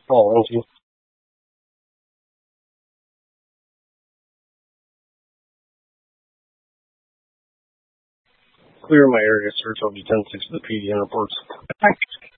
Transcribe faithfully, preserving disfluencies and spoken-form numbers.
fall into. Clear my area search. I'll be ten six of the P D N reports.